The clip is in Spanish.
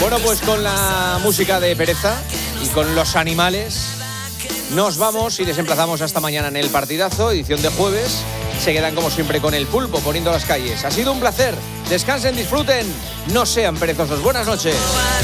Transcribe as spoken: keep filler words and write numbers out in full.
Bueno, pues con la música de Pereza y con los animales nos vamos y les emplazamos hasta mañana en el partidazo, edición de jueves. Se quedan como siempre con el pulpo poniendo las calles. Ha sido un placer. Descansen, disfruten, no sean perezosos. Buenas noches.